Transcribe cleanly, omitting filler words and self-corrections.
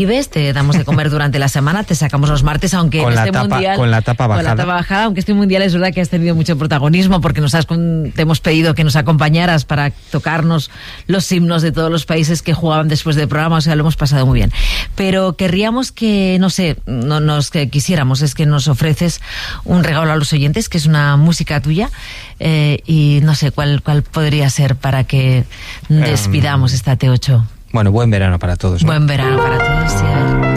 Te damos de comer durante la semana, te sacamos los martes, aunque con en la mundial... Con la tapa bajada. Con la tapa bajada, aunque este mundial es verdad que has tenido mucho protagonismo, porque te hemos pedido que nos acompañaras para tocarnos los himnos de todos los países que jugaban después del programa, o sea, lo hemos pasado muy bien. Pero querríamos que, que quisiéramos, es que nos ofreces un regalo a los oyentes, que es una música tuya, y no sé cuál podría ser para que despidamos esta T8. Bueno, buen verano para todos, ¿no? Buen verano para todos, sí.